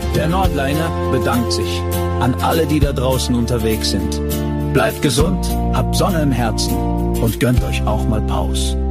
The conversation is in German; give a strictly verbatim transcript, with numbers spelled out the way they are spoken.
Der Nordliner bedankt sich an alle, die da draußen unterwegs sind. Bleibt gesund, habt Sonne im Herzen und gönnt euch auch mal Pause.